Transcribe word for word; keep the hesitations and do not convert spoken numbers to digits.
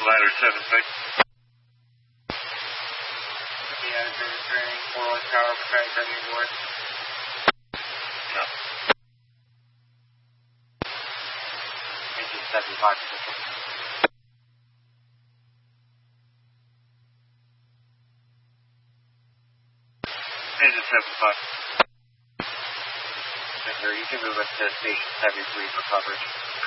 Ladder seven six. Yeah, returning four one tower, trying to bring you north. No. Engine seventy-five position. Engine seventy-five. Victor, you can move us to station seventy-three for coverage.